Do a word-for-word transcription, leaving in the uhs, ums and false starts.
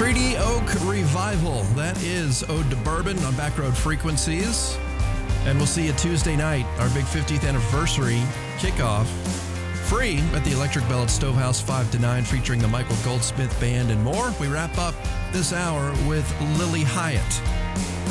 Treaty Oak Revival. That is Ode to Bourbon on Backroad Frequencies. And we'll see you Tuesday night, our big fiftieth anniversary kickoff. Free at the Electric Bell at Stovehouse, five to nine, featuring the Michael Goldsmith Band and more. We wrap up this hour with Lily Hyatt.